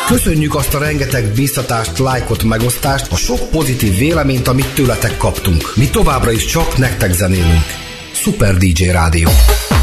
Köszönjük azt a rengeteg bíztatást, lájkot, megosztást, a sok pozitív véleményt, amit tőletek kaptunk. Mi továbbra is csak nektek zenélünk. Super DJ Rádió.